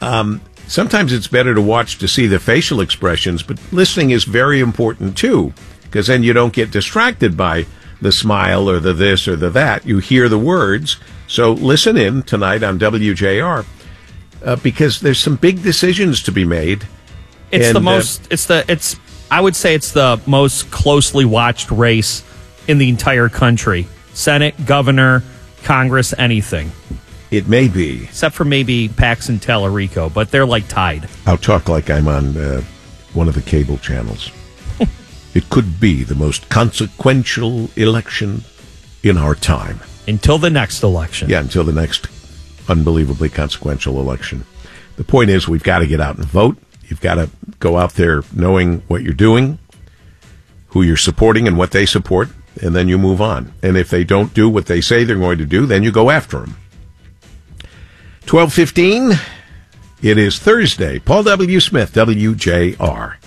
Sometimes it's better to watch to see the facial expressions, but listening is very important too, because then you don't get distracted by the smile or the this or the that. You hear the words. So listen in tonight on WJR, because there's some big decisions to be made. I would say it's the most closely watched race in the entire country. Senate, governor, Congress, anything. It may be. Except for maybe Paxton Tallarico, but they're like tied. I'll talk like I'm on one of the cable channels. It could be the most consequential election in our time. Until the next election. Yeah, until the next unbelievably consequential election. The point is, we've got to get out and vote. You've got to go out there knowing what you're doing, who you're supporting and what they support, and then you move on. And if they don't do what they say they're going to do, then you go after them. 12:15. It is Thursday. Paul W. Smith, WJR.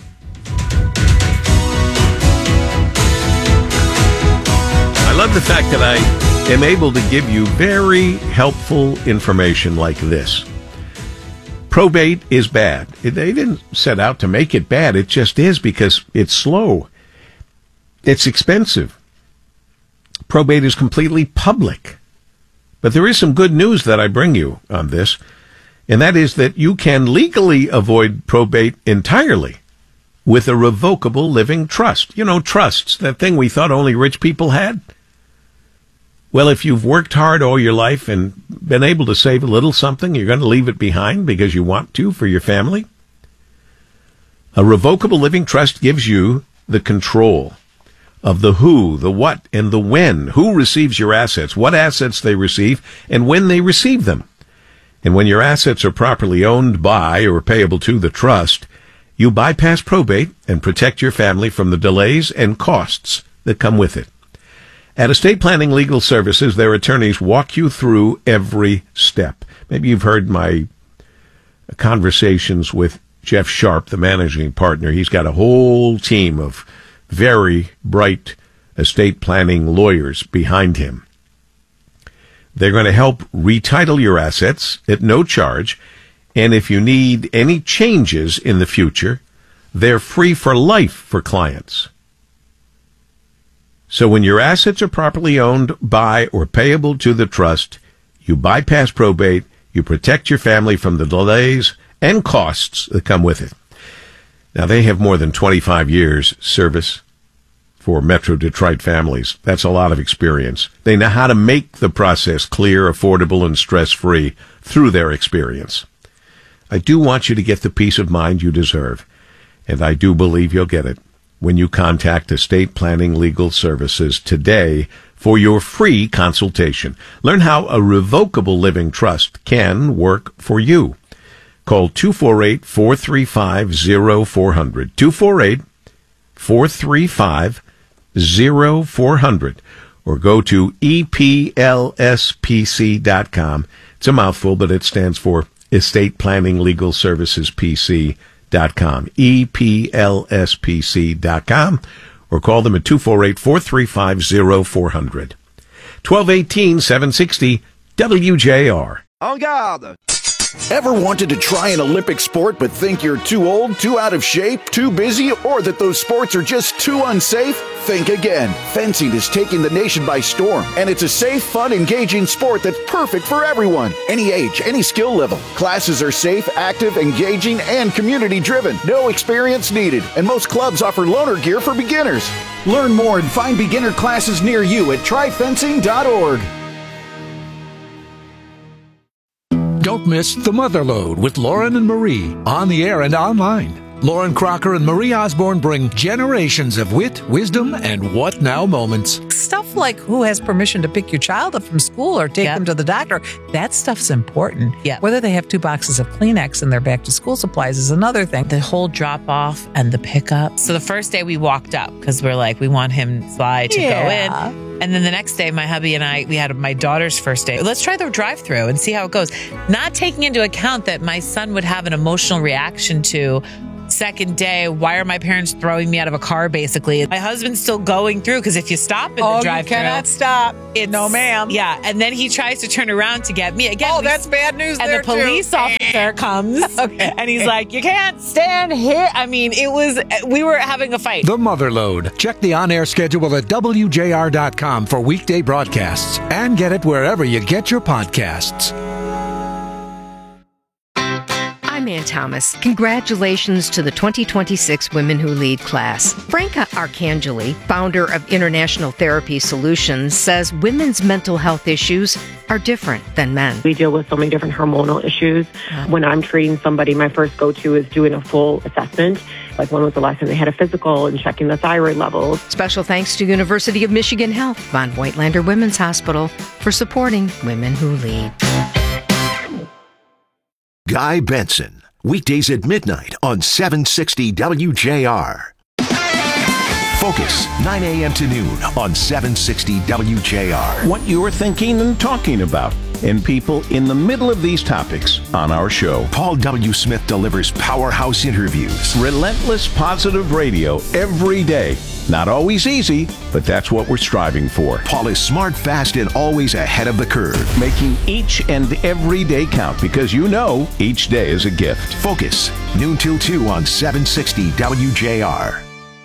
I love the fact that I am able to give you very helpful information like this. Probate is bad. They didn't set out to make it bad. It just is, because it's slow. It's expensive. Probate is completely public. But there is some good news that I bring you on this, and that is that you can legally avoid probate entirely with a revocable living trust. You know, trusts, that thing we thought only rich people had. Well, if you've worked hard all your life and been able to save a little something, you're going to leave it behind because you want to for your family. A revocable living trust gives you the control of the who, the what, and the when. Who receives your assets, what assets they receive, and when they receive them. And when your assets are properly owned by or payable to the trust, you bypass probate and protect your family from the delays and costs that come with it. At Estate Planning Legal Services, their attorneys walk you through every step. Maybe you've heard my conversations with Jeff Sharp, the managing partner. He's got a whole team of very bright estate planning lawyers behind him. They're going to help retitle your assets at no charge, and if you need any changes in the future, they're free for life for clients. So when your assets are properly owned by or payable to the trust, you bypass probate, you protect your family from the delays and costs that come with it. Now, they have more than 25 years service for Metro Detroit families. That's a lot of experience. They know how to make the process clear, affordable, and stress-free through their experience. I do want you to get the peace of mind you deserve, and I do believe you'll get it when you contact Estate Planning Legal Services today for your free consultation. Learn how a revocable living trust can work for you. Call 248-435-0400. 248-435-0400. Or go to EPLSPC.com. It's a mouthful, but it stands for Estate Planning Legal Services PC.com. EPLSPC.com. Or call them at 248-435-0400. 1218 760 WJR. En garde! Ever wanted to try an Olympic sport but think you're too old, too out of shape, too busy, or that those sports are just too unsafe? Think again. Fencing is taking the nation by storm, and it's a safe, fun, engaging sport that's perfect for everyone. Any age, any skill level. Classes are safe, active, engaging, and community-driven. No experience needed, and most clubs offer loaner gear for beginners. Learn more and find beginner classes near you at tryfencing.org. Don't miss The Motherlode with Lauren and Marie, on the air and online. Lauren Crocker and Marie Osborne bring generations of wit, wisdom, and what now moments. Stuff like who has permission to pick your child up from school or take them to the doctor. That stuff's important. Yeah. Whether they have 2 boxes of Kleenex in their back to school supplies is another thing. The whole drop off and the pickup. So the first day we walked up because we're like, we want him Sly to go in. And then the next day, my hubby and I, we had my daughter's first day. Let's try the drive-thru and see how it goes. Not taking into account that my son would have an emotional reaction to second day, why are my parents throwing me out of a car, basically? My husband's still going through, because if you stop in the drive-thru, you cannot stop. No, ma'am. Yeah, and then he tries to turn around to get me. Again, That's bad news and there, the police officer comes, and he's like, you can't stand here. I mean, we were having a fight. The Motherlode. Check the on-air schedule at WJR.com for weekday broadcasts and get it wherever you get your podcasts. I'm Ann Thomas. Congratulations to the 2026 Women Who Lead class. Franca Arcangeli, founder of International Therapy Solutions, says women's mental health issues are different than men. We deal with so many different hormonal issues. When I'm treating somebody, my first go-to is doing a full assessment. Like, when was the last time they had a physical, and checking the thyroid levels. Special thanks to University of Michigan Health, Von Whitelander Women's Hospital, for supporting Women Who Lead. Guy Benson, weekdays at midnight on 760 WJR. Focus, 9 a.m. to noon on 760 WJR. What you're thinking and talking about, and people in the middle of these topics on our show. Paul W. Smith delivers powerhouse interviews. Relentless positive radio every day. Not always easy, but that's what we're striving for. Paul is smart, fast, and always ahead of the curve. Making each and every day count, because each day is a gift. Focus, noon till 2 on 760 WJR.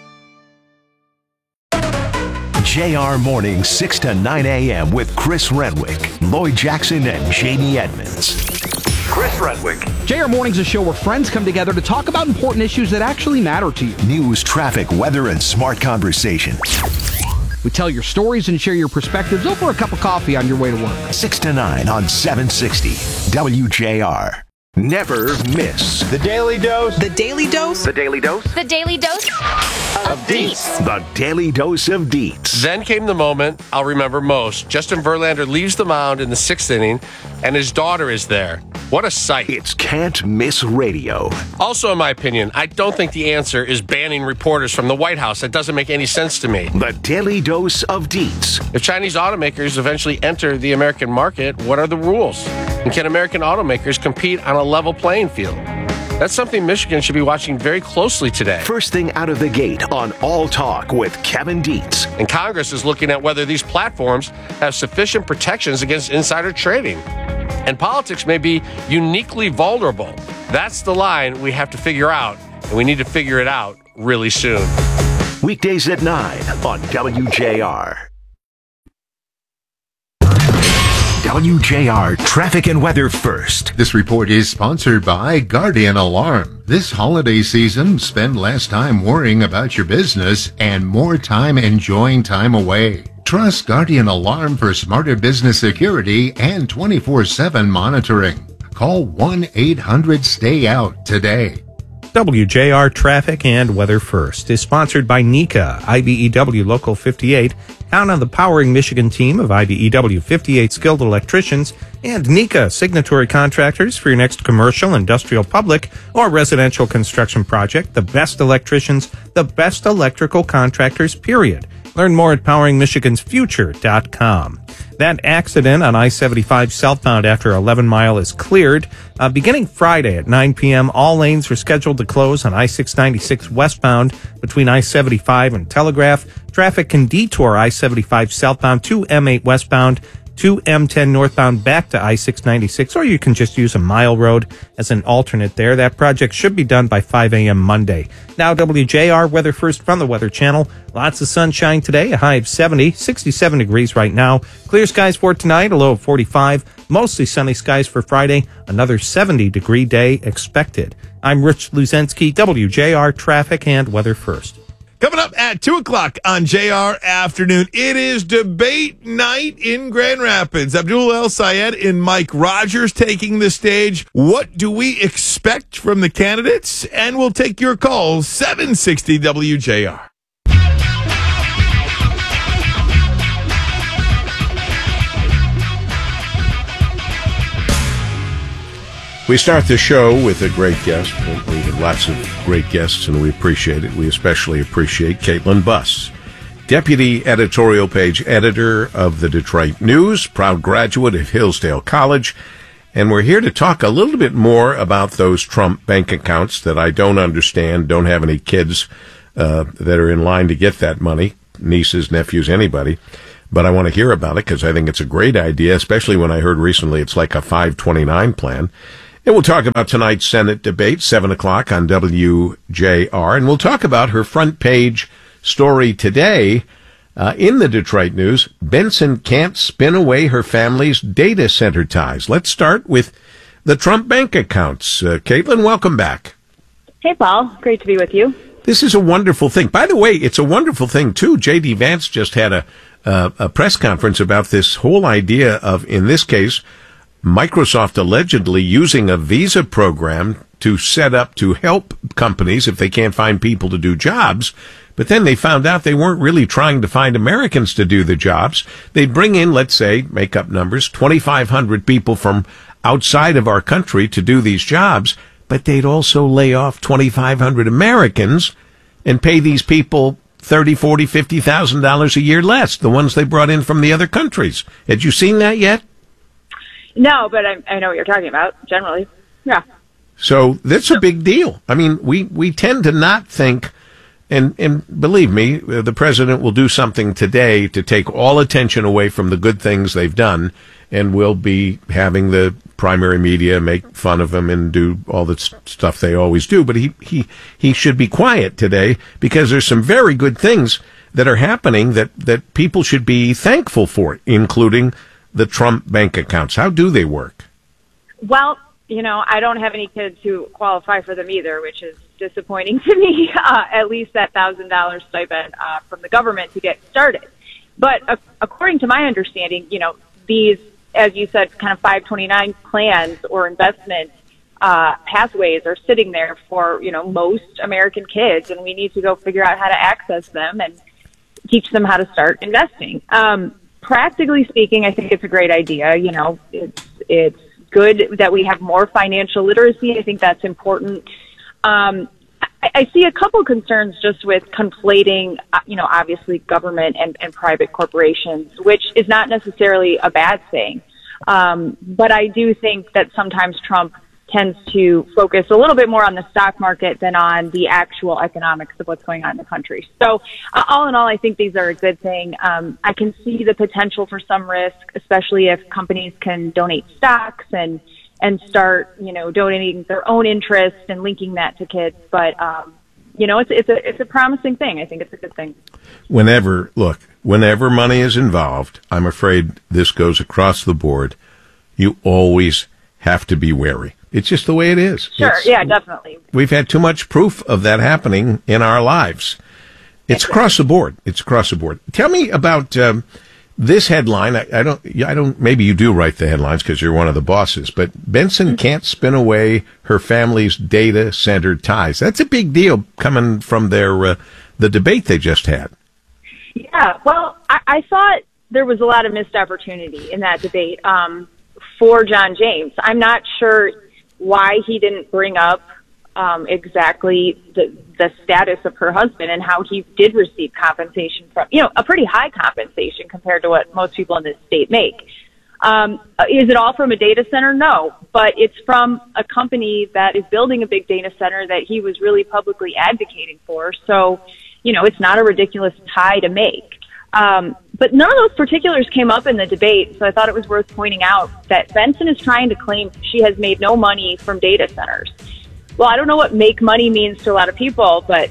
JR Morning, 6 to 9 a.m. with Chris Renwick, Lloyd Jackson, and Jamie Edmonds. Chris Renwick. JR Morning's a show where friends come together to talk about important issues that actually matter to you. News, traffic, weather, and smart conversation. We tell your stories and share your perspectives over a cup of coffee on your way to work. 6 to 9 on 760 WJR. Never miss The Daily Dose. The Daily Dose? The Daily Dose. The Daily Dose of Deets. The Daily Dose of Deets. Then came the moment I'll remember most. Justin Verlander leaves the mound in the 6th inning, and his daughter is there. What a sight. It's Can't Miss Radio. Also, in my opinion, I don't think the answer is banning reporters from the White House. That doesn't make any sense to me. The Daily Dose of Deets. If Chinese automakers eventually enter the American market, what are the rules? And can American automakers compete on a level playing field? That's something Michigan should be watching very closely today. First thing out of the gate on All Talk with Kevin Dietz. And Congress is looking at whether these platforms have sufficient protections against insider trading. And politics may be uniquely vulnerable. That's the line we have to figure out, and we need to figure it out really soon. Weekdays at 9 on WJR. WJR Traffic and Weather First. This report is sponsored by Guardian Alarm. This holiday season, spend less time worrying about your business and more time enjoying time away. Trust Guardian Alarm for smarter business security and 24/7 monitoring. Call 1-800-STAY-OUT today. WJR Traffic and Weather First is sponsored by NECA, IBEW Local 58. Count on the Powering Michigan team of IBEW 58 skilled electricians and NECA signatory contractors for your next commercial, industrial, public, or residential construction project. The best electricians, the best electrical contractors, period. Learn more at poweringmichigansfuture.com. That accident on I-75 southbound after 11 Mile is cleared. Beginning Friday at 9 p.m., all lanes are scheduled to close on I-696 westbound between I-75 and Telegraph. Traffic can detour I-75 southbound to M8 westbound to M10 northbound back to I-696, or you can just use a Mile Road as an alternate there. That project should be done by 5 a.m. Monday. Now, WJR Weather First from the Weather Channel. Lots of sunshine today, a high of 70, 67 degrees right now. Clear skies for tonight, a low of 45. Mostly sunny skies for Friday, another 70-degree day expected. I'm Rich Luzensky, WJR Traffic and Weather First. Coming up at 2 o'clock on JR Afternoon, it is debate night in Grand Rapids. Abdul El Sayed and Mike Rogers taking the stage. What do we expect from the candidates? And we'll take your calls, 760 WJR. We start the show with a great guest. We have lots of great guests, and we appreciate it. We especially appreciate Caitlin Buss, Deputy Editorial Page Editor of the Detroit News, proud graduate of Hillsdale College, And we're here to talk a little bit more about those Trump bank accounts that I don't understand, don't have any kids that are in line to get that money, nieces, nephews, anybody. But I want to hear about it because I think it's a great idea, especially when I heard recently it's like a 529 plan. And we'll talk about tonight's Senate debate, 7 o'clock on WJR. And we'll talk about her front page story today in the Detroit News. Benson can't spin away her family's data center ties. Let's start with the Trump bank accounts. Caitlin, welcome back. Hey, Paul. Great to be with you. This is a wonderful thing. By the way, it's a wonderful thing, too. J.D. Vance just had a press conference about this whole idea of, in this case, Microsoft allegedly using a visa program to set up to help companies if they can't find people to do jobs. But then they found out they weren't really trying to find Americans to do the jobs. They'd bring in, let's say, make up numbers, 2,500 people from outside of our country to do these jobs, but they'd also lay off 2,500 Americans and pay these people $30,000, $40,000, $50,000 a year less, the ones they brought in from the other countries. Had you seen that yet? No, but I know what you're talking about, generally. Yeah. So that's a big deal. I mean, we tend to not think, and believe me, the president will do something today to take all attention away from the good things they've done, and we'll be having the primary media make fun of him and do all the stuff they always do. But he should be quiet today because there's some very good things that are happening that people should be thankful for, including the Trump bank accounts. How do they work? Well, I don't have any kids who qualify for them either, which is disappointing to me, at least that $1,000 stipend from the government to get started. But according to my understanding, these, as you said, kind of 529 plans or investment pathways are sitting there for, most American kids, and we need to go figure out how to access them and teach them how to start investing. Practically speaking, I think it's a great idea. It's good that we have more financial literacy. I think that's important. I see a couple concerns just with conflating, obviously government and private corporations, which is not necessarily a bad thing. But I do think that sometimes Trump tends to focus a little bit more on the stock market than on the actual economics of what's going on in the country. So all in all, I think these are a good thing. I can see the potential for some risk, especially if companies can donate stocks and start, donating their own interest and linking that to kids. But, it's a promising thing. I think it's a good thing. Whenever money is involved, I'm afraid this goes across the board. You always have to be wary. It's just the way it is. Sure. Yeah, definitely. We've had too much proof of that happening in our lives. It's across the board. It's across the board. Tell me about this headline. I don't. Maybe you do write the headlines because you're one of the bosses. But Benson can't spin away her family's data center ties. That's a big deal coming from the debate they just had. Yeah. Well, I thought there was a lot of missed opportunity in that debate for John James. I'm not sure why he didn't bring up exactly the status of her husband and how he did receive compensation from, a pretty high compensation compared to what most people in this state make. Is it all from a data center? No, but it's from a company that is building a big data center that he was really publicly advocating for. So, it's not a ridiculous tie to make. But none of those particulars came up in the debate, so I thought it was worth pointing out that Benson is trying to claim she has made no money from data centers. Well, I don't know what make money means to a lot of people, but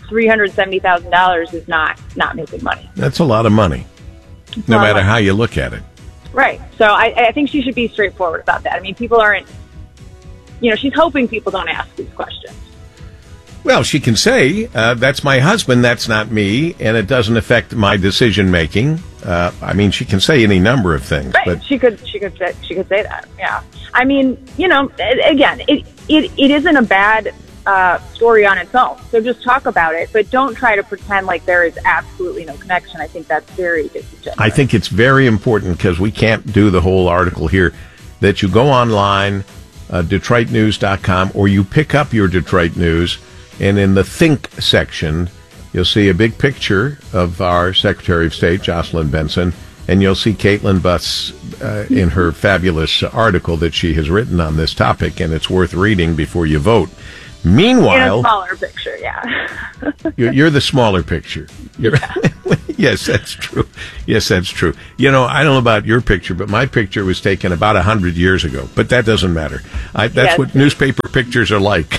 $370,000 is not making money. That's a lot of money, no matter how you look at it. Right. So I think she should be straightforward about that. I mean, people aren't, she's hoping people don't ask these questions. Well, she can say, that's my husband, that's not me, and it doesn't affect my decision-making. She can say any number of things. Right. But she could say that, yeah. I mean, again, it isn't a bad story on its own. So just talk about it, but don't try to pretend like there is absolutely no connection. I think that's very disingenuous. I think it's very important because we can't do the whole article here that you go online, DetroitNews.com, or you pick up your Detroit News, and in the Think section, you'll see a big picture of our Secretary of State, Jocelyn Benson, And you'll see Caitlin Buss in her fabulous article that she has written on this topic, and it's worth reading before you vote. Meanwhile, in a smaller picture, yeah. you're the smaller picture. Yes, that's true. Yes, that's true. You know, I don't know about your picture, but my picture was taken about 100 years ago. But that doesn't matter. That's what newspaper pictures are like.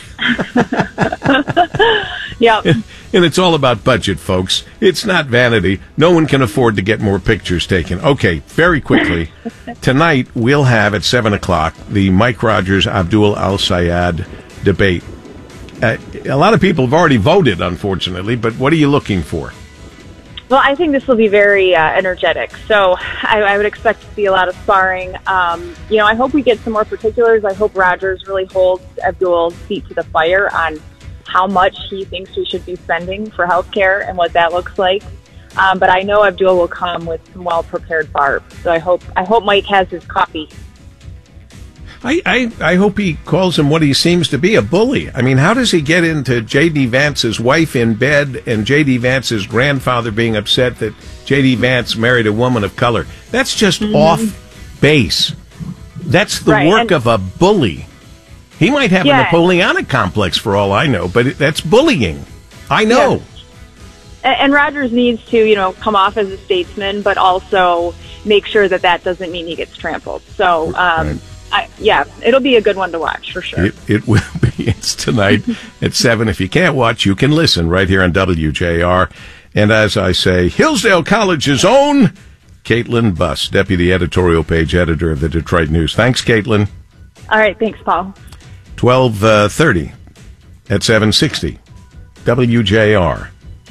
Yep. And it's all about budget, folks. It's not vanity. No one can afford to get more pictures taken. Okay, very quickly. Tonight, we'll have at 7 o'clock the Mike Rogers, Abdul Al-Sayed debate. A lot of people have already voted, unfortunately, but what are you looking for? Well, I think this will be very energetic. So I would expect to see a lot of sparring. I hope we get some more particulars. I hope Rogers really holds Abdul's feet to the fire on how much he thinks we should be spending for healthcare and what that looks like. But I know Abdul will come with some well-prepared barb. So I hope Mike has his copy. I hope he calls him what he seems to be, a bully. I mean, how does he get into J.D. Vance's wife in bed and J.D. Vance's grandfather being upset that J.D. Vance married a woman of color? That's just off base. That's the work of a bully. He might have a Napoleonic complex for all I know, but that's bullying. I know. Yeah. And Rogers needs to, come off as a statesman, but also make sure that doesn't mean he gets trampled. So, it'll be a good one to watch for sure. It will be. It's tonight at 7. If you can't watch, you can listen right here on WJR. And as I say, Hillsdale College's own Caitlin Buss, Deputy Editorial Page Editor of the Detroit News. Thanks, Caitlin. All right. Thanks, Paul. 12:30 at 760 WJR.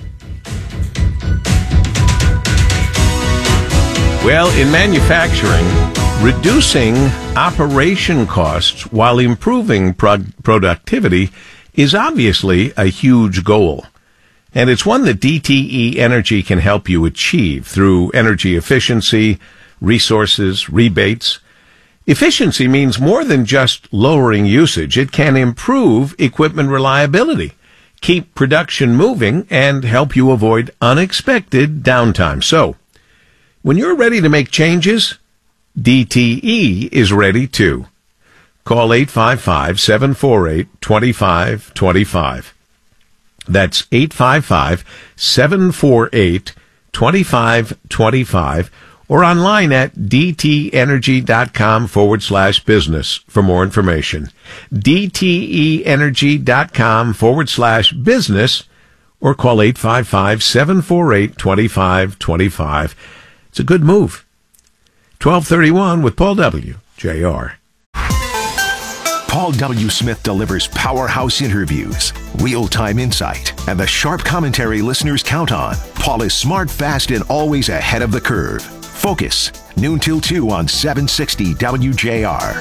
Well, in manufacturing, reducing operation costs while improving productivity is obviously a huge goal. And it's one that DTE Energy can help you achieve through energy efficiency, resources, rebates. Efficiency means more than just lowering usage. It can improve equipment reliability, keep production moving, and help you avoid unexpected downtime. So, when you're ready to make changes, DTE is ready too. Call 855-748-2525. That's 855-748-2525 or online at dtenergy.com/business for more information. dtenergy.com/business or call 855-748-2525. It's a good move. 12:31 with Paul W. Jr. Paul W. Smith delivers powerhouse interviews, real-time insight, and the sharp commentary listeners count on. Paul is smart, fast, and always ahead of the curve. Focus, noon till 2 on 760 WJR.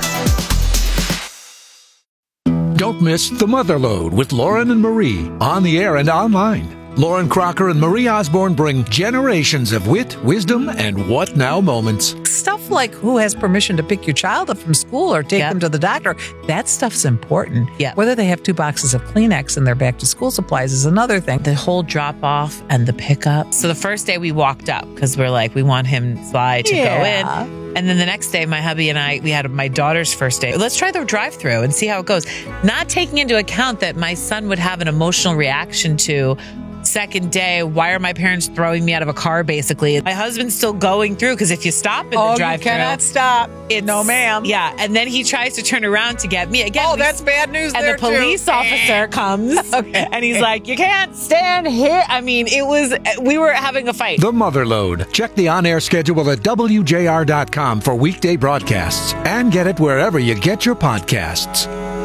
Don't miss The Mother Lode with Lauren and Marie on the air and online. Lauren Crocker and Marie Osborne bring generations of wit, wisdom, and what now moments. Stuff like who has permission to pick your child up from school or take them to the doctor. That stuff's important. Yeah. Whether they have 2 boxes of Kleenex in their back to school supplies is another thing. The whole drop off and the pickup. So the first day we walked up because we're like, we want him Sly to go in. And then the next day, my hubby and I, we had my daughter's first day. Let's try the drive-through and see how it goes. Not taking into account that my son would have an emotional reaction to second day, why are my parents throwing me out of a car, basically? My husband's still going through because if you stop in the drive-thru, you cannot stop. No, ma'am. Yeah, and then he tries to turn around to get me. Again, that's bad news and there, the police officer comes, and he's like, you can't stand here. I mean, we were having a fight. The Mother Lode. Check the on-air schedule at WJR.com for weekday broadcasts and get it wherever you get your podcasts.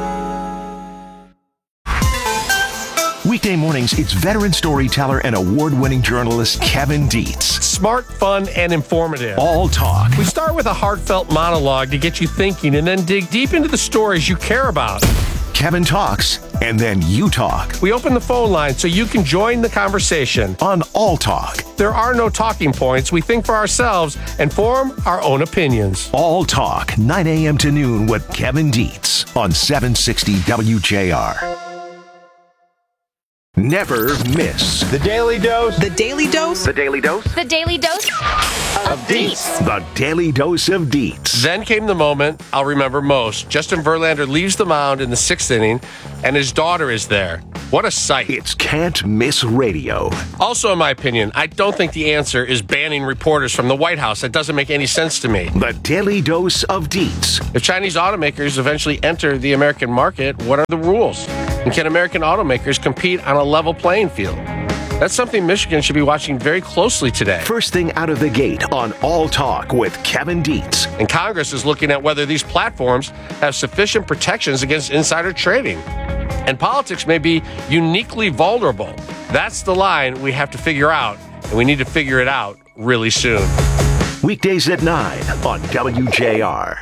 Weekday mornings, it's veteran storyteller and award-winning journalist Kevin Dietz. Smart, fun, and informative. All talk. We start with a heartfelt monologue to get you thinking and then dig deep into the stories you care about. Kevin talks, and then you talk. We open the phone line so you can join the conversation. On All Talk. There are no talking points. We think for ourselves and form our own opinions. All Talk, 9 a.m. to noon with Kevin Dietz on 760 WJR. Never miss The Daily Dose. The Daily Dose? The Daily Dose The Daily Dose of Deets. The Daily Dose of Deets. Then came the moment I'll remember most. Justin Verlander leaves the mound in the 6th inning, and his daughter is there. What a sight. It's Can't Miss Radio. Also, in my opinion, I don't think the answer is banning reporters from the White House. That doesn't make any sense to me. The Daily Dose of Deets. If Chinese automakers eventually enter the American market, what are the rules? And can American automakers compete on a level playing field? That's something Michigan should be watching very closely today. First thing out of the gate on All Talk with Kevin Dietz. And Congress is looking at whether these platforms have sufficient protections against insider trading. And politics may be uniquely vulnerable. That's the line we have to figure out, and we need to figure it out really soon. Weekdays at 9 on WJR.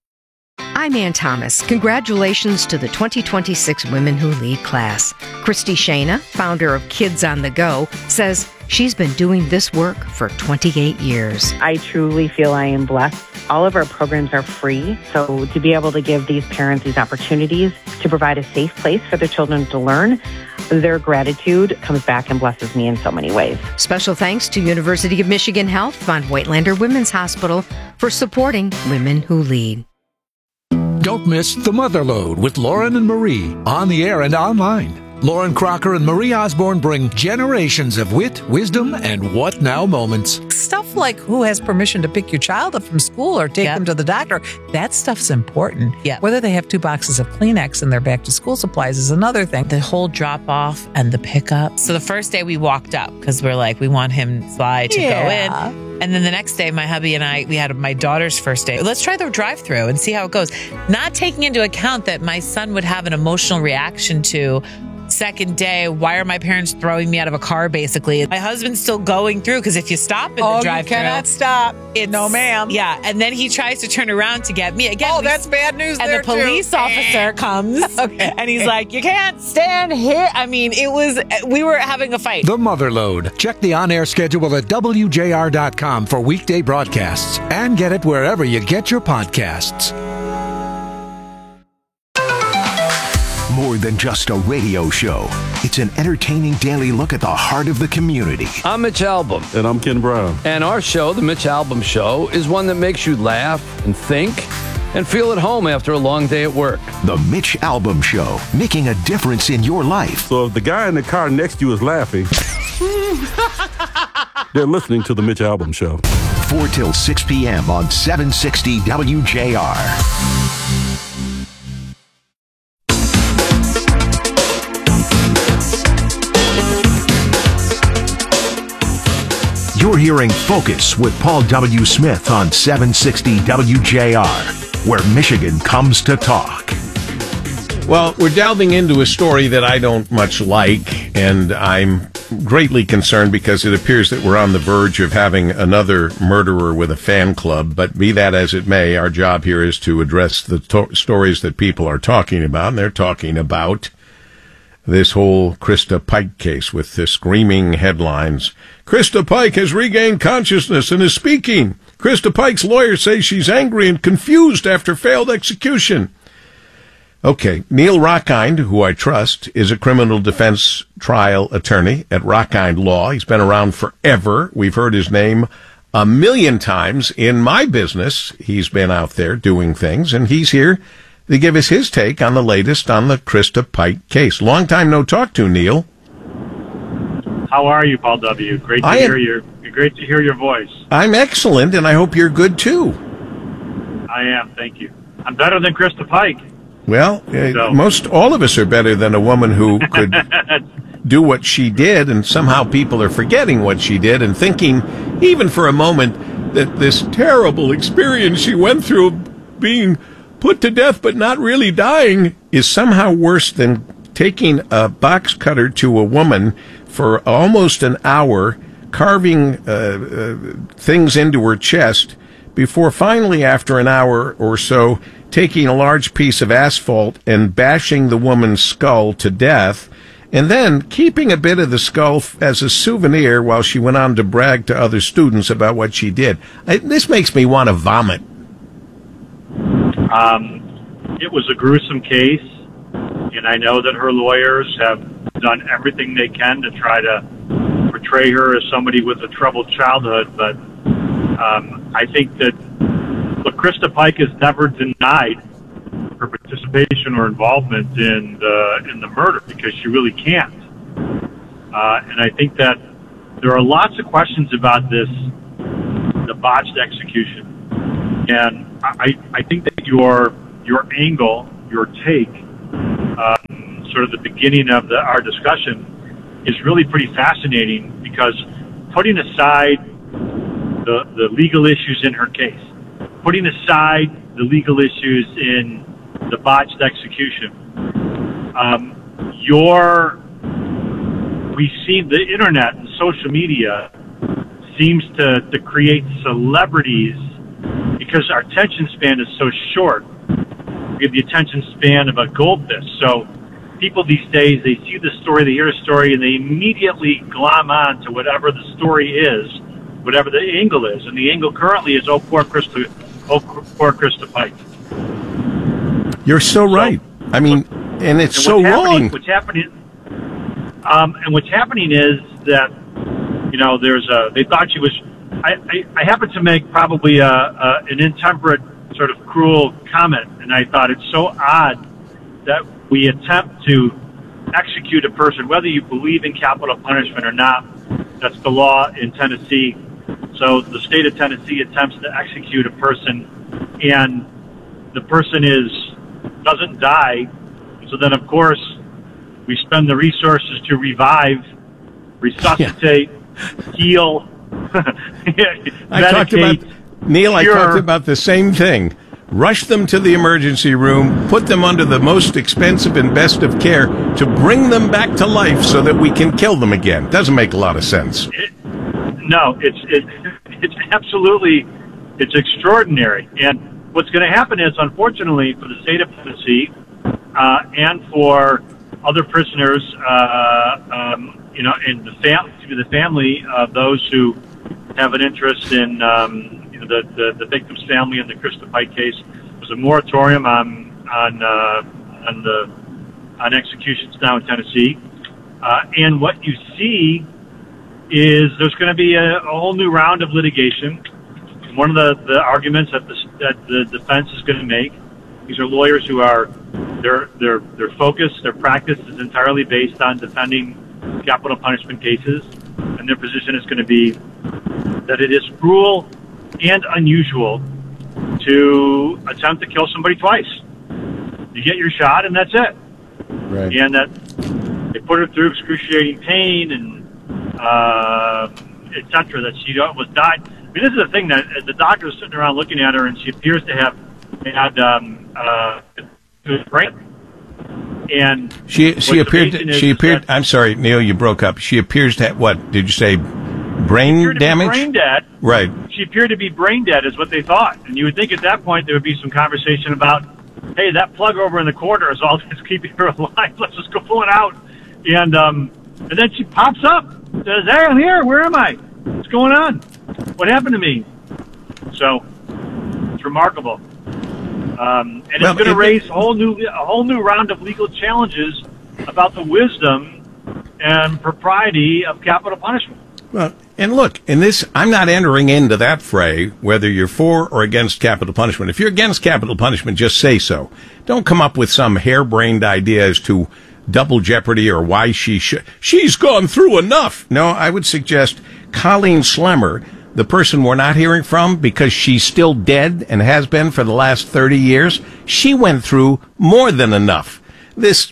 I'm Ann Thomas. Congratulations to the 2026 Women Who Lead class. Christy Shana, founder of Kids on the Go, says she's been doing this work for 28 years. I truly feel I am blessed. All of our programs are free, so to be able to give these parents these opportunities to provide a safe place for their children to learn, their gratitude comes back and blesses me in so many ways. Special thanks to University of Michigan Health, Von Whitelander Women's Hospital, for supporting Women Who Lead. Don't miss The Mother Load with Lauren and Marie on the air and online. Lauren Crocker and Marie Osborne bring generations of wit, wisdom, and what now moments. Stuff like who has permission to pick your child up from school or take them to the doctor. That stuff's important. Yeah. Whether they have 2 boxes of Kleenex in their back to school supplies is another thing. The whole drop off and the pickup. So the first day we walked up because we're like, we want him Sly to go in. And then the next day, my hubby and I, we had my daughter's first day. Let's try the drive-through and see how it goes. Not taking into account that my son would have an emotional reaction to second day, why are my parents throwing me out of a car, basically? My husband's still going through because if you stop in the drive-thru, you cannot stop. No, ma'am. Yeah, and then he tries to turn around to get me. Again, that's bad news and there, the police officer comes, and he's like, you can't stand here. I mean, we were having a fight. The Mother Load. Check the on-air schedule at WJR.com for weekday broadcasts and get it wherever you get your podcasts. More than just a radio show, it's an entertaining daily look at the heart of the community. I'm Mitch Albom. And I'm Ken Brown. And our show, The Mitch Albom Show, is one that makes you laugh and think and feel at home after a long day at work. The Mitch Albom Show, making a difference in your life. So if the guy in the car next to you is laughing, they're listening to The Mitch Albom Show. 4 till 6 p.m. on 760 WJR. You're hearing Focus with Paul W. Smith on 760 WJR, where Michigan comes to talk. Well, we're delving into a story that I don't much like, and I'm greatly concerned because it appears that we're on the verge of having another murderer with a fan club. But be that as it may, our job here is to address the stories that people are talking about, and they're talking about this whole Krista Pike case with the screaming headlines. Krista Pike has regained consciousness and is speaking. Krista Pike's lawyer says she's angry and confused after failed execution. Okay, Neil Rockind, who I trust, is a criminal defense trial attorney at Rockind Law. He's been around forever. We've heard his name a million times in my business. He's been out there doing things, and he's here to give us his take on the latest on the Krista Pike case. Long time no talk to, Neil. How are you, Paul W.? Great to hear your voice. I'm excellent, and I hope you're good too. I am, thank you. I'm better than Krista Pike. Well, most all of us are better than a woman who could do what she did, and somehow people are forgetting what she did and thinking, even for a moment, that this terrible experience she went through, being put to death but not really dying, is somehow worse than taking a box cutter to a woman for almost an hour, carving things into her chest, before finally, after an hour or so, taking a large piece of asphalt and bashing the woman's skull to death, and then keeping a bit of the skull as a souvenir while she went on to brag to other students about what she did. This makes me want to vomit. It was a gruesome case, And I know that her lawyers have done everything they can to try to portray her as somebody with a troubled childhood. But I think that, look, Krista Pike has never denied her participation or involvement in the murder, because she really can't. And I think that there are lots of questions about the botched execution. And I think that your angle, your take, sort of the beginning of our discussion, is really pretty fascinating, because putting aside the legal issues in her case, putting aside the legal issues in the botched execution, we see the internet and social media seems to create celebrities, because our attention span is so short. We have the attention span of a goldfish. So people these days, they see the story, they hear a story, and they immediately glom on to whatever the story is, whatever the angle is. And the angle currently is, oh, poor Krista Pike. You're so right. I mean, and it's so wrong. What's happening is that, they thought she was. I happened to make probably an intemperate, sort of cruel comment, and I thought it's so odd that we attempt to execute a person, whether you believe in capital punishment or not. That's the law in Tennessee. So the state of Tennessee attempts to execute a person, and the person doesn't die. So then, of course, we spend the resources to revive, resuscitate, heal, I talked about the same thing. Rush them to the emergency room, put them under the most expensive and best of care to bring them back to life so that we can kill them again. Doesn't make a lot of sense. It's absolutely, it's extraordinary. And what's going to happen is, unfortunately, for the state of Tennessee, and for other prisoners, and the family of those who have an interest in the victim's family in the Krista Pike case, there's a moratorium on executions now in Tennessee, and what you see is there's going to be a whole new round of litigation. One of the arguments that the defense is going to make, these are lawyers who are their focus, their practice is entirely based on defending capital punishment cases, and their position is going to be that it is cruel and unusual to attempt to kill somebody twice. You get your shot, and that's it. Right. And that they put her through excruciating pain and etc. That she was died. I mean, this is the thing, that the doctor is sitting around looking at her, and she appears to have had brain. And she appeared. I'm sorry, Neil, you broke up. She appears to have, what did you say? Brain damage. Brain dead. Right. She appeared to be brain dead, is what they thought. And you would think at that point there would be some conversation about, hey, that plug over in the corner is all that's keeping her alive. Let's just go pull it out. And then she pops up, says, "Hey, I'm here. Where am I? What's going on? What happened to me?" So it's remarkable. And it's going to raise a whole new round of legal challenges about the wisdom and propriety of capital punishment. Well, and look, in this, I'm not entering into that fray, whether you're for or against capital punishment. If you're against capital punishment, just say so. Don't come up with some harebrained idea as to double jeopardy or why she's gone through enough. No, I would suggest Colleen Slemmer, the person we're not hearing from because she's still dead and has been for the last 30 years, she went through more than enough. This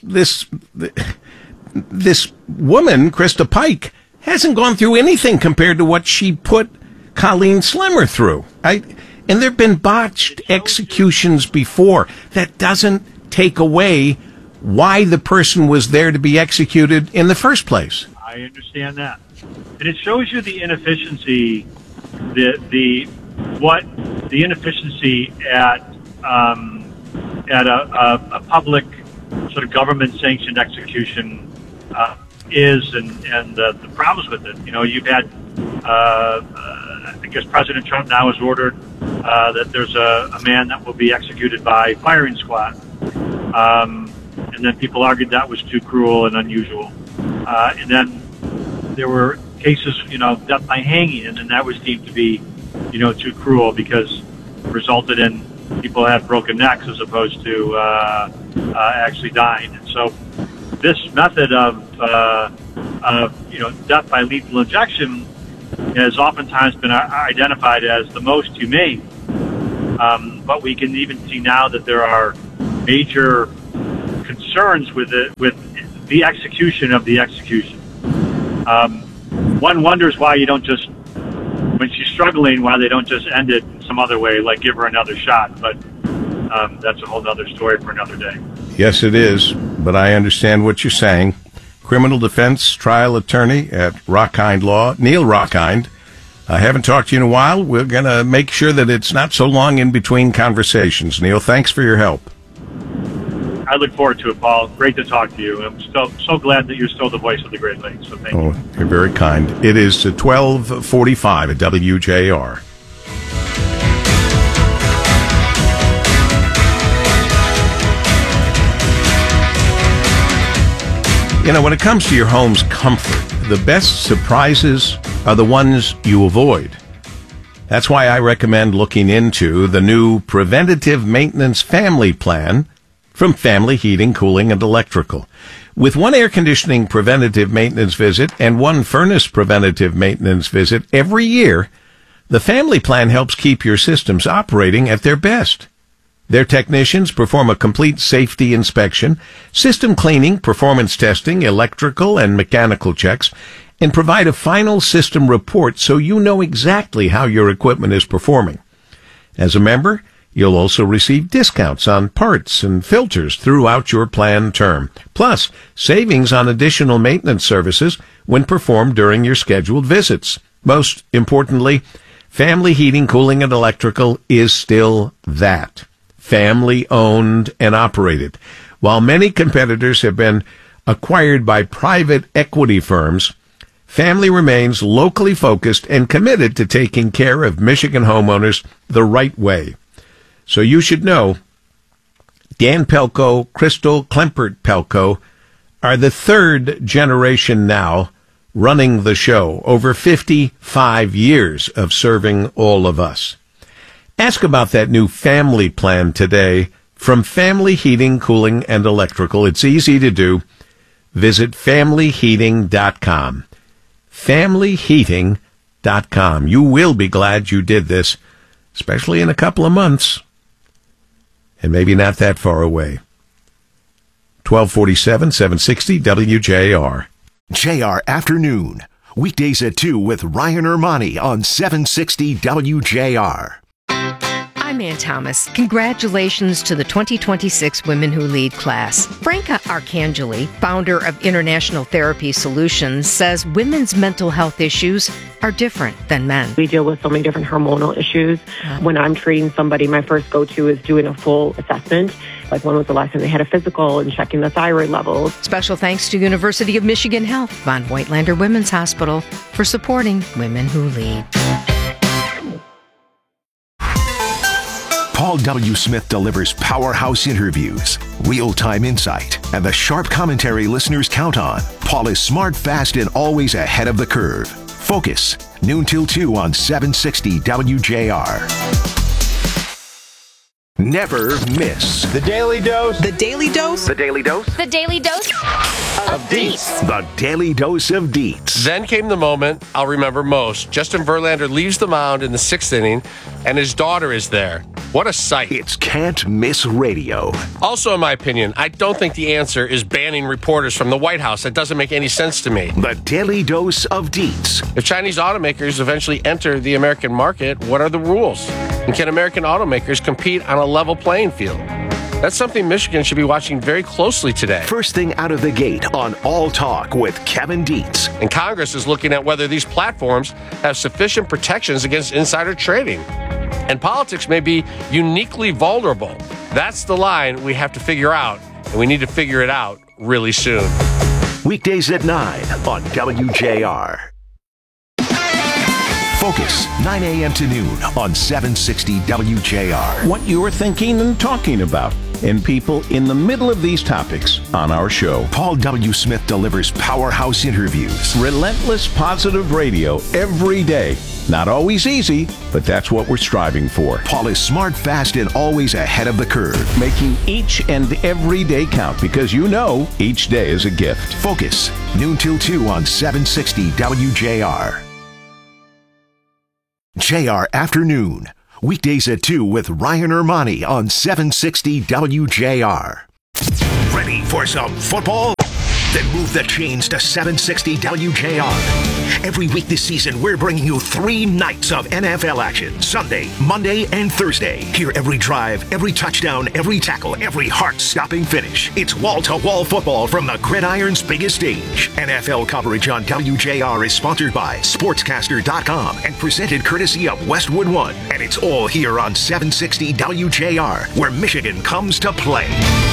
woman, Krista Pike, hasn't gone through anything compared to what she put Colleen Slemmer through. And there have been botched executions before. That doesn't take away why the person was there to be executed in the first place. I understand that. And it shows you the inefficiency, the inefficiency at a public sort of government sanctioned execution is, and the problems with it. You know, you've had, I guess President Trump now has ordered that there's a man that will be executed by firing squad. and then people argued that was too cruel and unusual. And then there were cases, death by hanging, and then that was deemed to be, too cruel because it resulted in people had broken necks as opposed to actually dying. And so this method of death by lethal injection has oftentimes been identified as the most humane. But we can even see now that there are major concerns with the execution of the execution. One wonders why you don't just, when she's struggling, why they don't just end it some other way, like give her another shot. But that's a whole other story for another day. Yes, it is, but I understand what you're saying. Criminal defense trial attorney at Rockhind Law, Neil Rockhind. I haven't talked to you in a while. We're going to make sure that it's not so long in between conversations. Neil, thanks for your help. I look forward to it, Paul. Great to talk to you. I'm so glad that you're still the voice of the Great Lakes, so thank you. Oh, you're very kind. It is 12:45 at WJR. When it comes to your home's comfort, the best surprises are the ones you avoid. That's why I recommend looking into the new Preventative Maintenance Family Plan from Family Heating, Cooling, and Electrical. With one air conditioning preventative maintenance visit and one furnace preventative maintenance visit every year, the family plan helps keep your systems operating at their best. Their technicians perform a complete safety inspection, system cleaning, performance testing, electrical and mechanical checks, and provide a final system report so you know exactly how your equipment is performing. As a member, you'll also receive discounts on parts and filters throughout your plan term, plus savings on additional maintenance services when performed during your scheduled visits. Most importantly, Family Heating, Cooling, and Electrical is still that. Family-owned and operated. While many competitors have been acquired by private equity firms, Family remains locally focused and committed to taking care of Michigan homeowners the right way. So you should know Dan Pelko, Crystal Klempert Pelko are the third generation now running the show, over 55 years of serving all of us. Ask about that new family plan today from Family Heating, Cooling, and Electrical. It's easy to do. Visit FamilyHeating.com. FamilyHeating.com. You will be glad you did this, especially in a couple of months. And maybe not that far away. 1247, 760 WJR. JR Afternoon. Weekdays at 2 with Ryan Ermani on 760 WJR. I'm Ann Thomas. Congratulations to the 2026 Women Who Lead class. Franca Arcangeli, founder of International Therapy Solutions, says women's mental health issues are different than men. We deal with so many different hormonal issues. When I'm treating somebody, my first go-to is doing a full assessment. Like when was the last time they had a physical and checking the thyroid levels. Special thanks to University of Michigan Health, Von Whitelander Women's Hospital, for supporting Women Who Lead. Paul W. Smith delivers powerhouse interviews, real-time insight, and the sharp commentary listeners count on. Paul is smart, fast, and always ahead of the curve. Focus, noon till 2 on 760 WJR. Never miss The Daily Dose. The Daily Dose? The Daily Dose. The Daily Dose of Deets. The Daily Dose of Deets. Then came the moment I'll remember most. Justin Verlander leaves the mound in the 6th inning, and his daughter is there. What a sight. It's Can't Miss Radio. Also, in my opinion, I don't think the answer is banning reporters from the White House. That doesn't make any sense to me. The Daily Dose of Deets. If Chinese automakers eventually enter the American market, what are the rules? And can American automakers compete on a level playing field? That's something Michigan should be watching very closely today. First thing out of the gate on All Talk with Kevin Dietz. And Congress is looking at whether these platforms have sufficient protections against insider trading. And politics may be uniquely vulnerable. That's the line we have to figure out, and we need to figure it out really soon. Weekdays at 9 on WJR. Focus, 9 a.m. to noon on 760 WJR. What you're thinking and talking about. and people in the middle of these topics on our show. Paul W. Smith delivers powerhouse interviews. Relentless positive radio every day. Not always easy, but that's what we're striving for. Paul is smart, fast, and always ahead of the curve. Making each and every day count because you know each day is a gift. Focus, noon till 2 on 760 WJR. JR Afternoon. Weekdays at 2 with Ryan Ermani on 760 WJR. Ready for some football? Then move the chains to 760 WJR. Every week this season, we're bringing you 3 nights of NFL action. Sunday, Monday, and Thursday. Hear every drive, every touchdown, every tackle, every heart-stopping finish. It's wall-to-wall football from the gridiron's biggest stage. NFL coverage on WJR is sponsored by Sportscaster.com and presented courtesy of Westwood One. And it's all here on 760 WJR, where Michigan comes to play.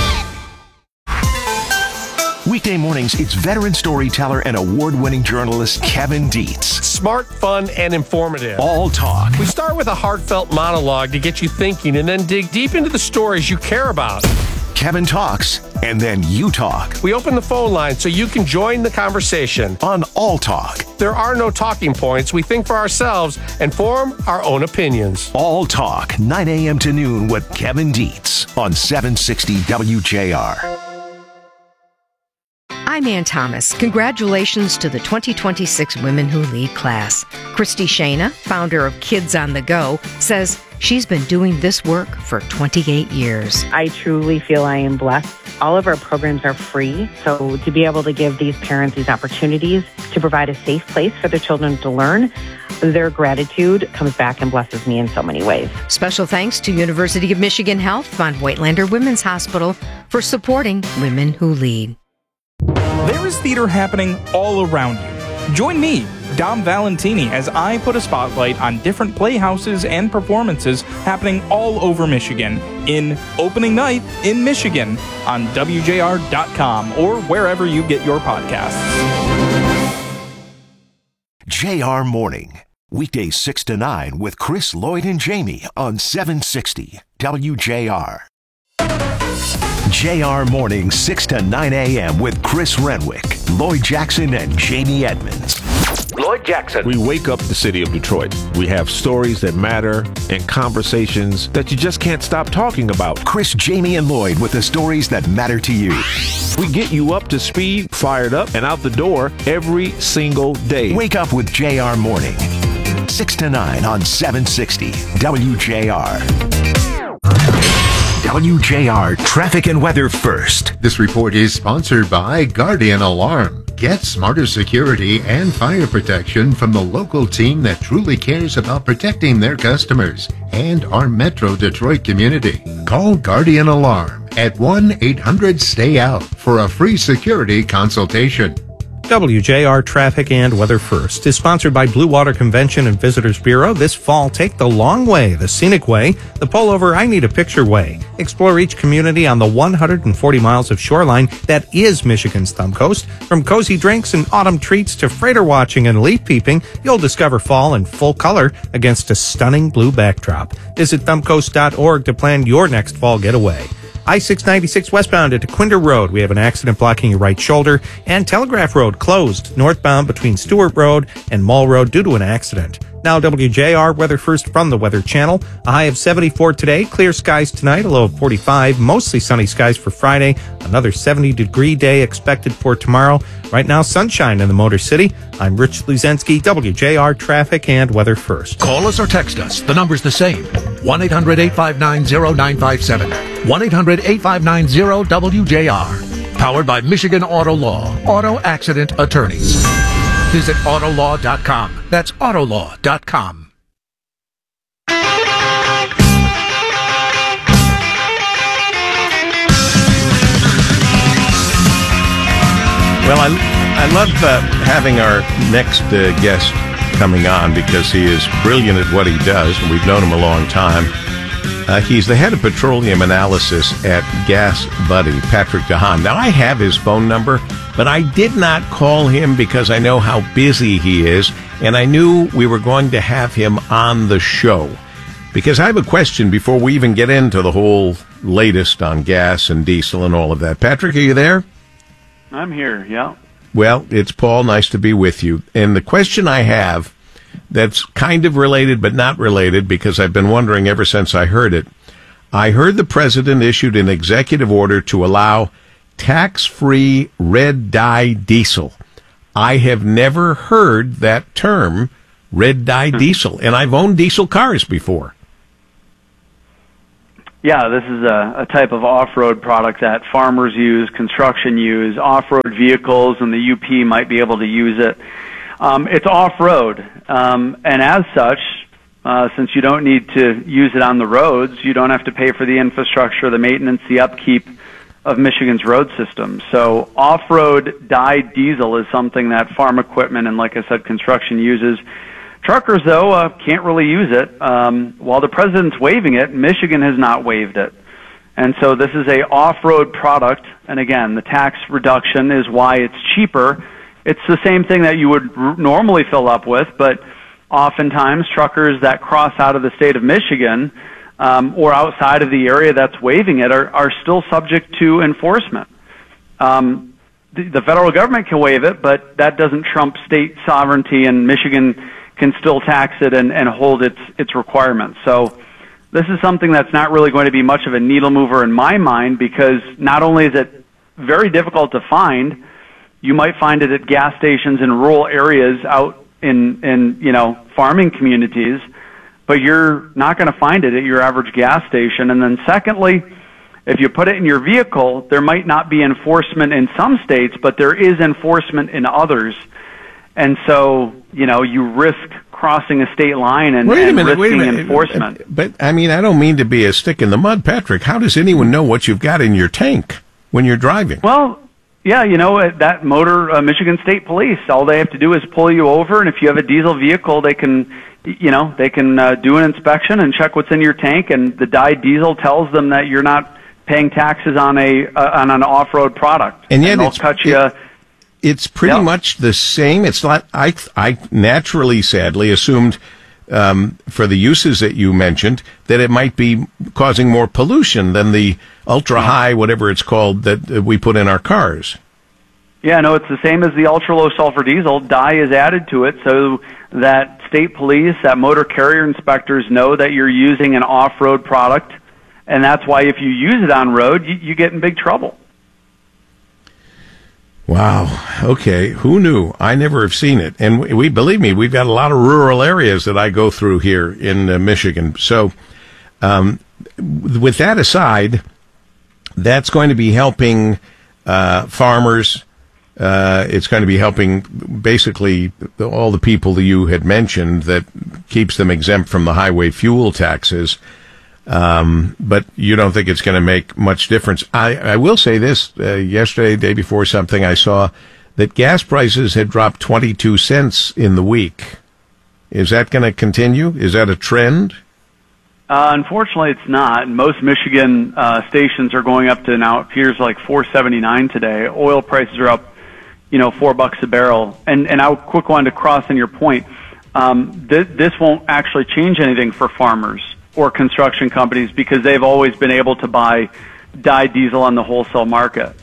Weekday mornings, it's veteran storyteller and award-winning journalist Kevin Dietz. Smart, fun, and informative. All talk. We start with a heartfelt monologue to get you thinking and then dig deep into the stories you care about. Kevin talks, and then you talk. We open the phone line so you can join the conversation. On All Talk. There are no talking points. We think for ourselves and form our own opinions. All Talk, 9 a.m. to noon with Kevin Dietz on 760 WJR. I'm Ann Thomas. Congratulations to the 2026 Women Who Lead class. Christy Shana, founder of Kids on the Go, says she's been doing this work for 28 years. I truly feel I am blessed. All of our programs are free, so to be able to give these parents these opportunities to provide a safe place for their children to learn, their gratitude comes back and blesses me in so many ways. Special thanks to University of Michigan Health, Von Voigtlander Women's Hospital, for supporting Women Who Lead. There is theater happening all around you. Join me, Dom Valentini, as I put a spotlight on different playhouses and performances happening all over Michigan in Opening Night in Michigan on WJR.com or wherever you get your podcasts. JR Morning. Weekdays 6 to 9 with Chris, Lloyd, and Jamie on 760 WJR. JR Morning 6 to 9 a.m. with Chris Renwick, Lloyd Jackson, and Jamie Edmonds. Lloyd Jackson. We wake up the city of Detroit. We have stories that matter and conversations that you just can't stop talking about. Chris, Jamie, and Lloyd with the stories that matter to you. We get you up to speed, fired up, and out the door every single day. Wake up with JR Morning. 6 to 9 on 760 WJR. WJR Traffic and Weather First. This report is sponsored by Guardian Alarm. Get smarter security and fire protection from the local team that truly cares about protecting their customers and our Metro Detroit community. Call Guardian Alarm at 1-800-STAY-OUT for a free security consultation. WJR Traffic and Weather First is sponsored by Blue Water Convention and Visitors Bureau. This fall, take the long way, the scenic way, the pullover I Need a Picture way. Explore each community on the 140 miles of shoreline that is Michigan's Thumb Coast. From cozy drinks and autumn treats to freighter watching and leaf peeping, you'll discover fall in full color against a stunning blue backdrop. Visit thumbcoast.org to plan your next fall getaway. I-696 westbound at Dequinder Road. We have an accident blocking your right shoulder. And Telegraph Road closed northbound between Stewart Road and Mall Road due to an accident. Now WJR Weather First from the Weather Channel. A high of 74 today. Clear skies tonight. A low of 45. Mostly sunny skies for Friday. Another 70-degree day expected for tomorrow. Right now, sunshine in the Motor City. I'm Rich Luzensky, WJR Traffic and Weather First. Call us or text us. The number's the same. 1-800-859-0957. 1-800-859-0WJR. Powered by Michigan Auto Law. Auto Accident Attorneys. Visit Autolaw.com. That's Autolaw.com. Well, I love having our next guest coming on because he is brilliant at what he does, and we've known him a long time. He's the head of petroleum analysis at Gas Buddy, Patrick DeHaan. Now, I have his phone number, but I did not call him because I know how busy he is, and I knew we were going to have him on the show. because I have a question before we even get into the whole latest on gas and diesel and all of that. Patrick, are you there? I'm here, yeah. Well, it's Paul. Nice to be with you. And the question I have that's kind of related but not related, because I've been wondering ever since I heard it. I heard the president issued an executive order to allow tax-free red dye diesel. I have never heard that term, red dye diesel, and I've owned diesel cars before. Yeah, this is a type of off-road product that farmers use, construction use, off-road vehicles, and the UP might be able to use it. It's off-road, and as such, since you don't need to use it on the roads, you don't have to pay for the infrastructure, the maintenance, the upkeep of Michigan's road system. So off-road dyed diesel is something that farm equipment and, like I said, construction uses. Truckers, though, can't really use it. While the president's waiving it, Michigan has not waived it. And so this is a off-road product, and again, the tax reduction is why it's cheaper. It's the same thing that you would normally fill up with, but oftentimes truckers that cross out of the state of Michigan or outside of the area that's waiving it are still subject to enforcement. The federal government can waive it, but that doesn't trump state sovereignty, and Michigan can still tax it and hold its requirements. So this is something that's not really going to be much of a needle mover in my mind, because not only is it very difficult to find, you might find it at gas stations in rural areas out in farming communities, but you're not going to find it at your average gas station. And then secondly, if you put it in your vehicle, there might not be enforcement in some states, but there is enforcement in others. And so, you risk crossing a state line and risking enforcement. But, I mean, I don't mean to be a stick in the mud, Patrick. How does anyone know what you've got in your tank when you're driving? Well, yeah, that motor, Michigan State Police, all they have to do is pull you over, and if you have a diesel vehicle, they can do an inspection and check what's in your tank, and the dyed diesel tells them that you're not paying taxes on an off-road product. And yet they'll cut you. It's pretty much the same. It's not. I naturally, sadly, assumed for the uses that you mentioned that it might be causing more pollution than the ultra high, whatever it's called, that we put in our cars. Yeah, no, it's the same as the ultra low sulfur diesel. Dye is added to it so that state police, that motor carrier inspectors know that you're using an off-road product, and that's why if you use it on road, you get in big trouble. Wow. Okay. Who knew? I never have seen it. And believe me, we've got a lot of rural areas that I go through here in Michigan. So, with that aside, that's going to be helping farmers. It's going to be helping basically all the people that you had mentioned, that keeps them exempt from the highway fuel taxes. But you don't think it's going to make much difference. I will say this, yesterday, day before something, I saw that gas prices had dropped 22 cents in the week. Is that going to continue? Is that a trend? Unfortunately, it's not. Most Michigan stations are going up to, now it appears like $4.79 today. Oil prices are up, $4 a barrel. And I quick wanted to cross on your point. This won't actually change anything for farmers or construction companies, because they've always been able to buy dyed diesel on the wholesale market.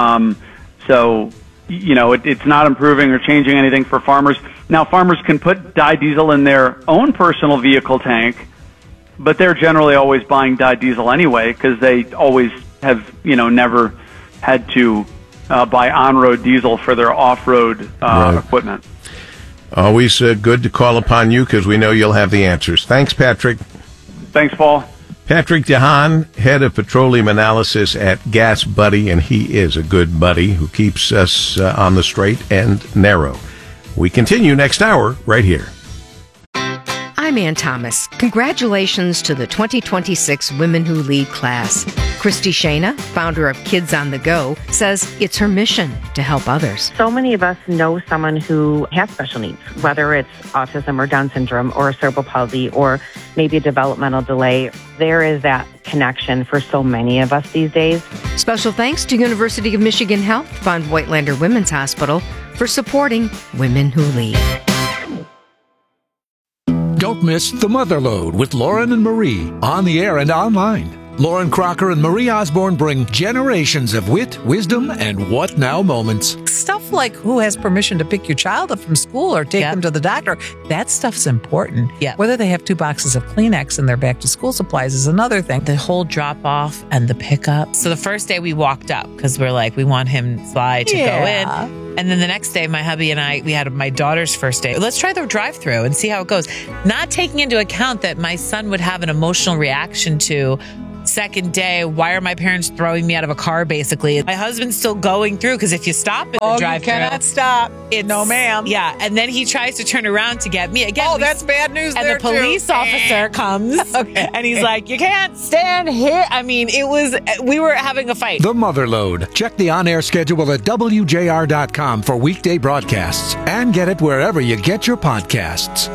So, it's not improving or changing anything for farmers. Now, farmers can put dyed diesel in their own personal vehicle tank, but they're generally always buying dyed diesel anyway, because they always have, never had to buy on-road diesel for their off-road equipment. Always good to call upon you, because we know you'll have the answers. Thanks, Patrick. Thanks, Paul. Patrick DeHaan, head of petroleum analysis at Gas Buddy, and he is a good buddy who keeps us on the straight and narrow. We continue next hour right here. I'm Ann Thomas. Congratulations to the 2026 Women Who Lead class. Christy Shana, founder of Kids on the Go, says it's her mission to help others. So many of us know someone who has special needs, whether it's autism or Down syndrome or cerebral palsy or maybe a developmental delay. There is that connection for so many of us these days. Special thanks to University of Michigan Health Fund Whitelander Women's Hospital for supporting Women Who Lead. Don't miss The Mother Lode with Lauren and Marie on the air and online. Lauren Crocker and Marie Osborne bring generations of wit, wisdom, and what now moments. Stuff like who has permission to pick your child up from school or take them to the doctor, that stuff's important. Yeah. Whether they have 2 boxes of Kleenex in their back to school supplies is another thing. The whole drop off and the pickup. So the first day we walked up because we're like, we want him Sly to go in. And then the next day, my hubby and I, we had my daughter's first day. Let's try the drive-through and see how it goes. Not taking into account that my son would have an emotional reaction to second day, why are my parents throwing me out of a car, basically? My husband's still going through because if you stop at the drive-through, you cannot stop. No, ma'am. Yeah, and then he tries to turn around to get me. Again, that's bad news and there, the police officer comes and he's like, you can't stand here. I mean, we were having a fight. The Mother Lode. Check the on-air schedule at WJR.com for weekday broadcasts and get it wherever you get your podcasts.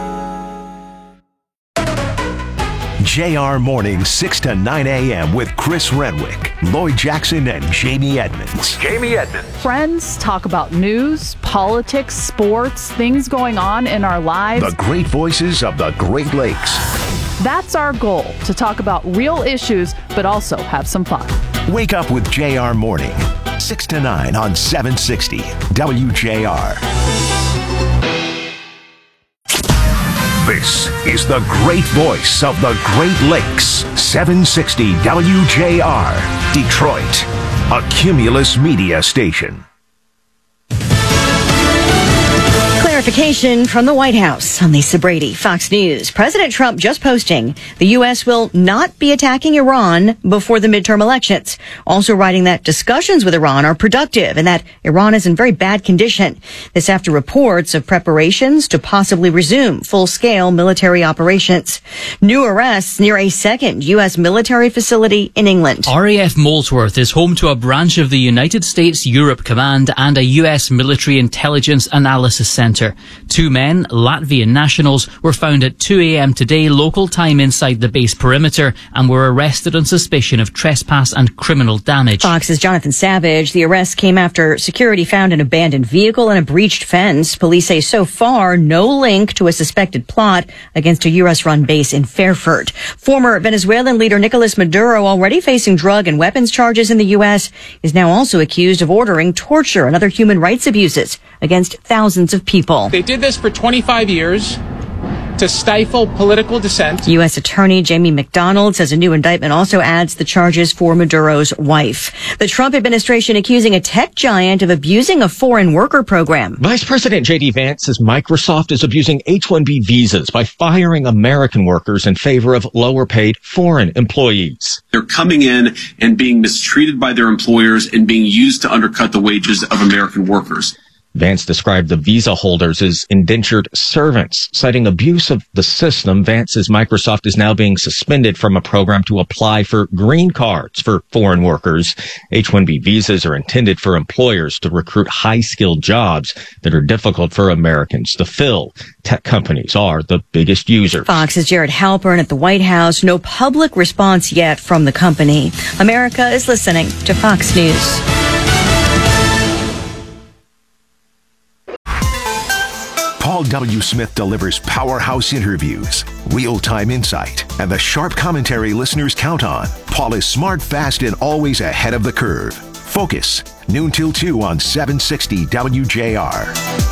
JR Morning, 6 to 9 a.m. with Chris Renwick, Lloyd Jackson, and Jamie Edmonds. Friends talk about news, politics, sports, things going on in our lives. The great voices of the Great Lakes. That's our goal, to talk about real issues, but also have some fun. Wake up with JR Morning, 6 to 9 on 760 WJR. This is the great voice of the Great Lakes, 760 WJR, Detroit, a Cumulus media station. Clarification from the White House. I'm Lisa Brady, Fox News. President Trump just posting the U.S. will not be attacking Iran before the midterm elections. Also writing that discussions with Iran are productive and that Iran is in very bad condition. This after reports of preparations to possibly resume full-scale military operations. New arrests near a second U.S. military facility in England. RAF Molesworth is home to a branch of the United States Europe Command and a U.S. military intelligence analysis center. 2 men, Latvian nationals, were found at 2 a.m. today local time inside the base perimeter and were arrested on suspicion of trespass and criminal damage. Fox's Jonathan Savage. The arrest came after security found an abandoned vehicle and a breached fence. Police say so far no link to a suspected plot against a U.S.-run base in Fairford. Former Venezuelan leader Nicolas Maduro, already facing drug and weapons charges in the U.S., is now also accused of ordering torture and other human rights abuses against thousands of people. They did this for 25 years to stifle political dissent. U.S. Attorney Jamie McDonald says a new indictment also adds the charges for Maduro's wife. The Trump administration accusing a tech giant of abusing a foreign worker program. Vice President J.D. Vance says Microsoft is abusing H-1B visas by firing American workers in favor of lower-paid foreign employees. They're coming in and being mistreated by their employers and being used to undercut the wages of American workers. Vance described the visa holders as indentured servants. Citing abuse of the system, Vance says Microsoft is now being suspended from a program to apply for green cards for foreign workers. H-1B visas are intended for employers to recruit high-skilled jobs that are difficult for Americans to fill. Tech companies are the biggest users. Fox's Jared Halpern at the White House. No public response yet from the company. America is listening to Fox News. Paul W. Smith delivers powerhouse interviews, real-time insight, and the sharp commentary listeners count on. Paul is smart, fast, and always ahead of the curve. Focus, noon till 2 on 760 WJR.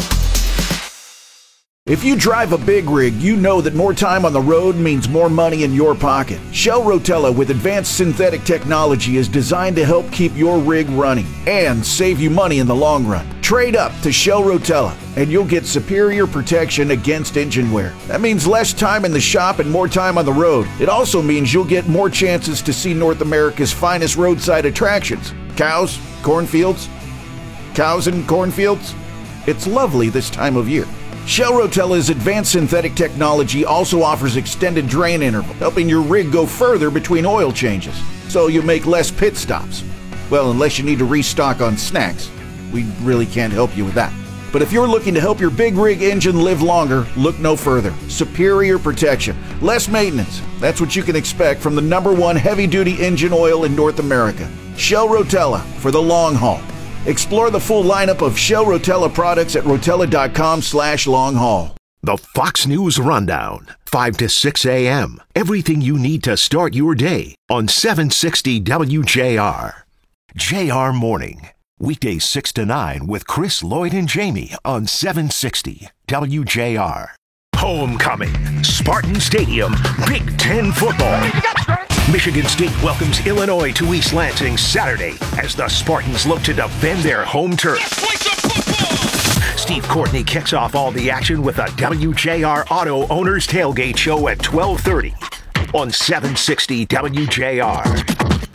If you drive a big rig, you know that more time on the road means more money in your pocket. Shell Rotella with advanced synthetic technology is designed to help keep your rig running and save you money in the long run. Trade up to Shell Rotella and you'll get superior protection against engine wear. That means less time in the shop and more time on the road. It also means you'll get more chances to see North America's finest roadside attractions. Cows, cornfields, cows and cornfields. It's lovely this time of year. Shell Rotella's advanced synthetic technology also offers extended drain interval, helping your rig go further between oil changes, so you make less pit stops. Well, unless you need to restock on snacks. We really can't help you with that. But if you're looking to help your big rig engine live longer, look no further. Superior protection, less maintenance. That's what you can expect from the #1 heavy-duty engine oil in North America. Shell Rotella for the long haul. Explore the full lineup of Shell Rotella products at rotella.com/long haul. The Fox News Rundown. 5 to 6 a.m. Everything you need to start your day on 760 WJR. JR Morning. Weekdays 6 to 9 with Chris, Lloyd, and Jamie on 760 WJR. Homecoming. Spartan Stadium. Big Ten football. Michigan State welcomes Illinois to East Lansing Saturday as the Spartans look to defend their home turf. Steve Courtney kicks off all the action with a WJR Auto Owners Tailgate Show at 12:30 on 760 WJR.